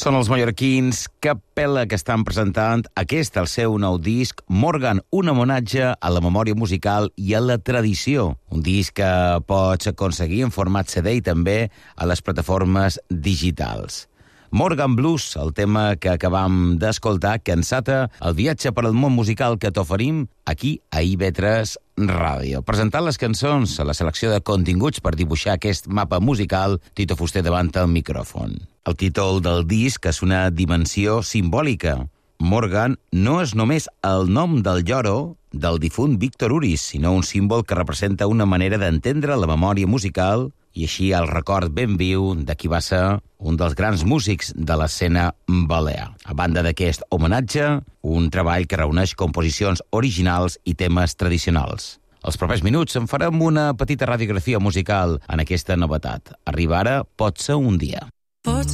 Són els mallorquins Capella que estan presentant aquest, el seu nou disc, Morgan, un homenatge a la memòria musical i a la tradició. Un disc que pots aconseguir en format CD i també a les plataformes digitals. Morgan Blues, el tema que acabam d'escoltar, que ensata el viatge per al món musical que t'oferim aquí a IB3 Ràdio. Presentant les cançons a la selecció de continguts per dibuixar aquest mapa musical, Tito Fuster davant el micròfon. El títol del disc és una dimensió simbòlica. Morgan no és només el nom del lloro del difunt Víctor Uris, sinó un símbol que representa una manera d'entendre la memòria musical i així el record ben viu de qui va ser un dels grans músics de l'escena balear. A banda d'aquest homenatge, un treball que reuneix composicions originals i temes tradicionals. Els propers minuts en farem una petita radiografia musical en aquesta novetat. Arriba ara, pot ser un dia.